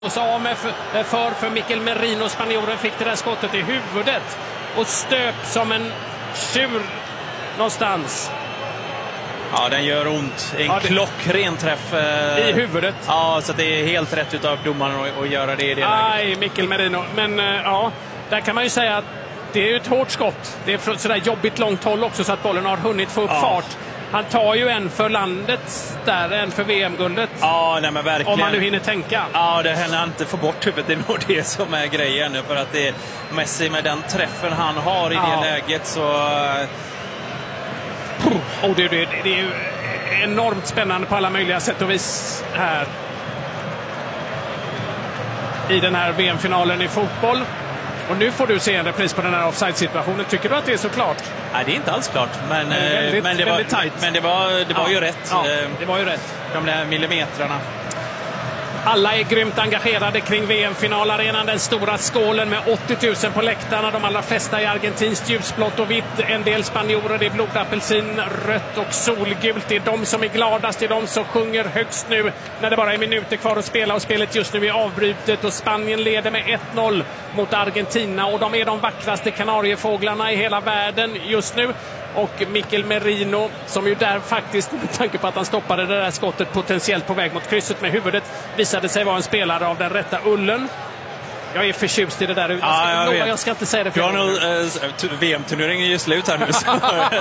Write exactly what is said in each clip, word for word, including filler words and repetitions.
Och så av med för, för, för Mikel Merino. Spanjoren fick det där skottet i huvudet och stöp som en tjur någonstans. Ja, den gör ont. En ja, det... klockren träff. Eh... I huvudet. Ja, så det är helt rätt utav domaren att, att göra det i det Aj, läget. Mikel Merino. Men eh, ja, där kan man ju säga att det är ju ett hårt skott. Det är från sådär jobbigt långt håll också så att bollen har hunnit få upp ja. fart. Han tar ju en för landet där, en för V M-guldet. Ja, nej men verkligen. Om man nu hinner tänka. Ja, det händer inte få bort huvudet. Det är nog det som är grejen. För att det är Messi med den träffen han har i ja. det läget så... Oh, det, det, det är ju enormt spännande på alla möjliga sätt och vis här. I den här V M-finalen i fotboll. Och nu får du se en repris på den här offside-situationen. Tycker du att det är så klart? Nej, det är inte alls klart. Men, men, väldigt, men det var, men det var, det var ja. ju rätt. Ja, det var ju rätt. De där millimetrarna. Alla är grymt engagerade kring V M-finalarenan. Den stora skålen med åttio tusen på läktarna. De allra flesta i argentinskt ljusblått och vitt. En del spanjorer, det är blodapelsin, rött och solgult. Det är de som är gladast. Det är de som sjunger högst nu när det bara är minuter kvar att spela. Och spelet just nu är avbrutet. Och Spanien leder med ett noll mot Argentina. Och de är de vackraste kanariefåglarna i hela världen just nu. Och Mikel Merino, som ju där faktiskt, med tanke på att han stoppade det där skottet potentiellt på väg mot krysset med huvudet, visade sig vara en spelare av den rätta ullen. Jag är förtjust i det där. Jag ska, ja, jag, jag, jag ska inte säga det för jag nog, äh, V M-turneringen är ju slut här nu. Så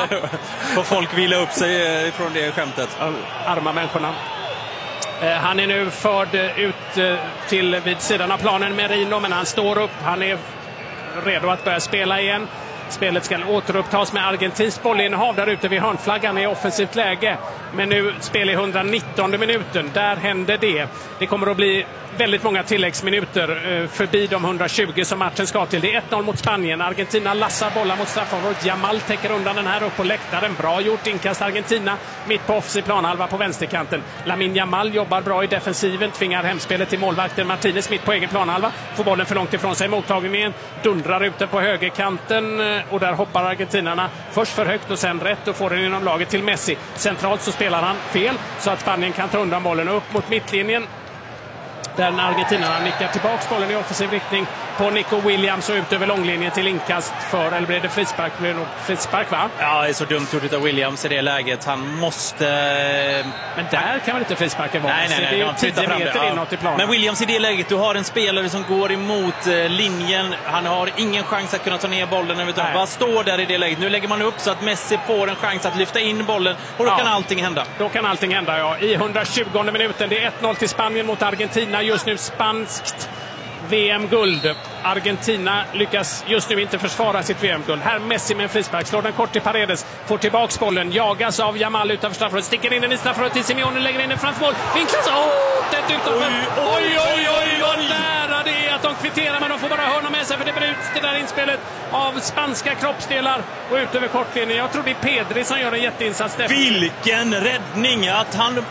får folk vila upp sig äh, från det skämtet. Arma människorna. Eh, han är nu förd ut eh, till vid sidan av planen, Merino, men han står upp. Han är redo att börja spela igen. Spelet ska återupptas med argentinskt bollinnehav där ute vid hörnflaggan i offensivt läge. Men nu spelar i hundranittonde minuten. Där händer det. Det kommer att bli väldigt många tilläggsminuter förbi de hundratjugo som matchen ska till. Det är ett noll mot Spanien. Argentina lassar bollar mot straffområdet. Jamal täcker undan den här upp på läktaren. Bra gjort, inkast Argentina. Mitt på offensiv planhalva på vänsterkanten. Lamine Yamal jobbar bra i defensiven. Tvingar hemspelet till målvakten Martinez mitt på egen planhalva. Får bollen för långt ifrån sig. Mottagningen dundrar ute på högerkanten. Och där hoppar argentinarna först för högt och sen rätt och får den inom laget till Messi. Centralt så spelar han fel så att Spanien kan ta undan bollen upp mot mittlinjen. Där argentinarna nickar tillbaks bollen i offensiv riktning på Nico Williams och ut över långlinjen till inkast för, eller blir det frispark? Blir det nog frispark, va? Ja, det är så dumt gjort av Williams i det läget. Han måste... Men där kan väl inte frisparken vara? Nej, nej, nej. Det är tio meter ja. inåt i planen. Men Williams i det läget, du har en spelare som går emot eh, linjen. Han har ingen chans att kunna ta ner bollen. Bara står där i det läget. Nu lägger man upp så att Messi får en chans att lyfta in bollen. Och då ja. kan allting hända. Då kan allting hända, ja. I hundratjugonde minuten. Det är ett noll till Spanien mot Argentina. Just nu spanskt V M-guld. Argentina lyckas just nu inte försvara sitt V M-guld. Här Messi med en frispark. Slår den kort till Paredes. Får tillbaks bollen. Jagas av Yamal utanför straffområdet. Sticker in den i straffområdet till Simeone. Lägger in den framför mål. Vinklas. Åh! Oh, tätt utanför. Oj, oj, oj, oj. Vad nära det är att de kvitterar. Men de får bara hörna med sig. För det bryts det där inspelet av spanska kroppsdelar. Och ut över kortlinjen. Jag tror det är Pedri som gör en jätteinsats. Vilken räddning att han...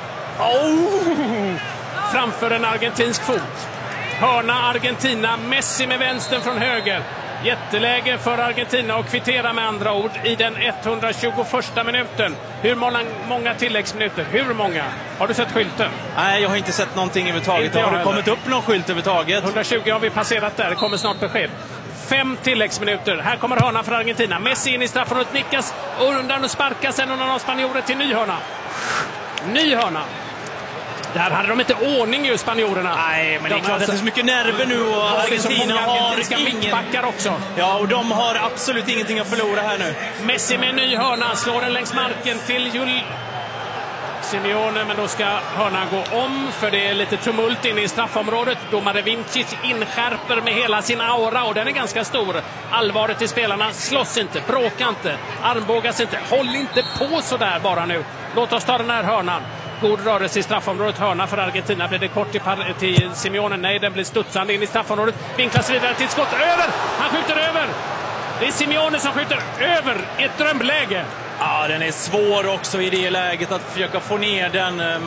Oh! Framför en argentinsk fot. Hörna Argentina, Messi med vänstern från höger. Jätteläge för Argentina och kvittera med andra ord i den etthundratjugoförsta minuten. Hur många, många tilläggsminuter? Hur många? Har du sett skylten? Nej, jag har inte sett någonting överhuvudtaget. Har det kommit upp någon skylt överhuvudtaget? hundratjugo har vi passerat där, det kommer snart besked. Fem tilläggsminuter. Här kommer hörna för Argentina. Messi in i straffområdet, nickas undan och sparkas sen undan av spanjorer till ny hörna. Ny hörna. Där hade de inte ordning ju, spanjorerna. Nej, men de det är klart alltså, att det är så mycket nerver nu och ja, Argentina har ingen... mittbackar också. Ja, och de har absolut ingenting att förlora här nu. Messi med en ny hörna, slår den längs marken till Jul... Simeone, men då ska hörnan gå om för det är lite tumult inne i straffområdet. Domare Vincic inskärper med hela sin aura och den är ganska stor. Allvaret i spelarna, slåss inte, bråka inte, armbågas inte, håll inte på så där bara nu. Låt oss ta den här hörnan. God rörelse i straffområdet, hörna för Argentina. Blir det kort till, till Simeone? Nej, den blir studsande in i straffområdet. Vinklas vidare till skott, över! Han skjuter över! Det är Simeone som skjuter över ett drömläge. Ja, den är svår också i det läget att försöka få ner den,